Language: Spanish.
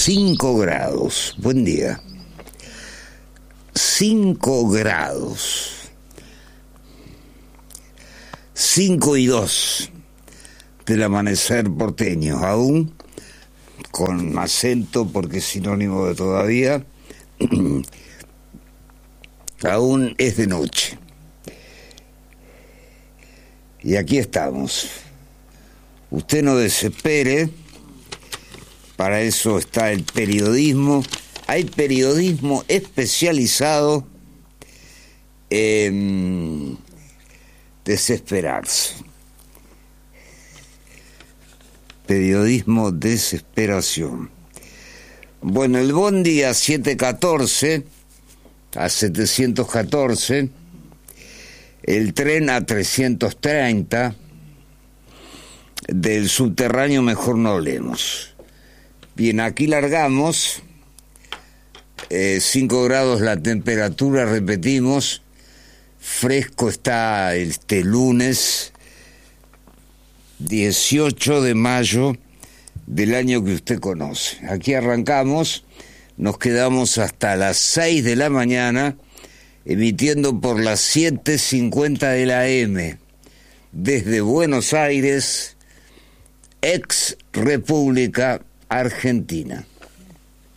5 grados. Buen día. 5 grados. 5 y 2 del amanecer porteño, aún con acento porque es sinónimo de todavía, aún es de noche. Y aquí estamos. Usted no desespere, para eso está el periodismo. Hay periodismo especializado en desesperarse. Periodismo desesperación. Bueno, el bondi a 714, a 714, el tren a 330, del subterráneo mejor no hablemos. Bien, aquí largamos, 5 grados la temperatura, repetimos, fresco está este lunes 18 de mayo del año que usted conoce. Aquí arrancamos, nos quedamos hasta las 6 de la mañana, emitiendo por las 7:50 de la AM, desde Buenos Aires, ex República Argentina.